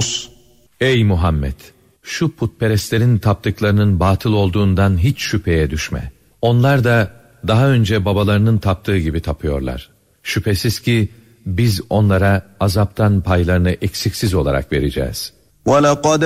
مَنْصُورٍ Ey Muhammed! Şu putperestlerin taptıklarının batıl olduğundan hiç şüpheye düşme. Onlar da daha önce babalarının taptığı gibi tapıyorlar. Şüphesiz ki biz onlara azaptan paylarını eksiksiz olarak vereceğiz. وَلَقَدْ